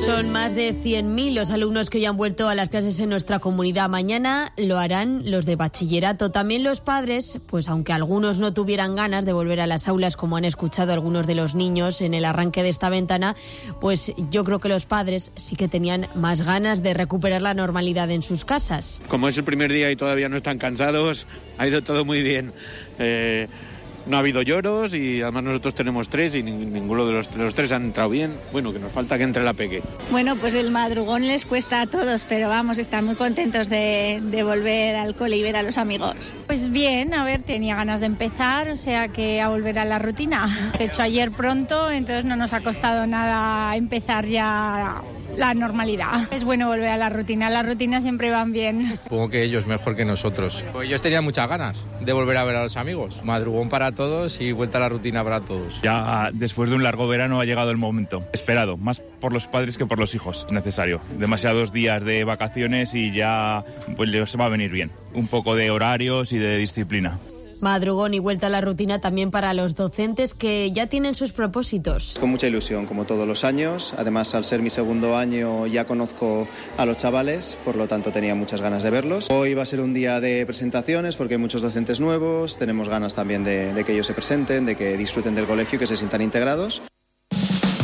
Son más de 100.000 los alumnos que hoy han vuelto a las clases en nuestra comunidad. Mañana lo harán los de bachillerato. También los padres, pues aunque algunos no tuvieran ganas de volver a las aulas, como han escuchado algunos de los niños en el arranque de esta ventana, pues yo creo que los padres sí que tenían más ganas de recuperar la normalidad en sus casas. Como es el primer día y todavía no están cansados, ha ido todo muy bien. No ha habido lloros y además nosotros tenemos 3 y ninguno de los 3 han entrado bien. Bueno, que nos falta que entre la peque. Bueno, pues el madrugón les cuesta a todos, pero vamos, están muy contentos de volver al cole y ver a los amigos. Pues bien, a ver, tenía ganas de empezar, o sea que a volver a la rutina. Se ha hecho ayer pronto, entonces no nos ha costado nada empezar ya la normalidad. Es bueno volver a la rutina, las rutinas siempre van bien. Supongo que ellos mejor que nosotros. Pues ellos tenían muchas ganas de volver a ver a los amigos. Madrugón para todos y vuelta a la rutina para todos. Ya después de un largo verano ha llegado el momento esperado, más por los padres que por los hijos, necesario. Demasiados días de vacaciones y ya pues les va a venir bien. Un poco de horarios y de disciplina. Madrugón y vuelta a la rutina también para los docentes que ya tienen sus propósitos. Con mucha ilusión, como todos los años. Además, al ser mi segundo año ya conozco a los chavales, por lo tanto tenía muchas ganas de verlos. Hoy va a ser un día de presentaciones porque hay muchos docentes nuevos. Tenemos ganas también de que ellos se presenten, de que disfruten del colegio y que se sientan integrados.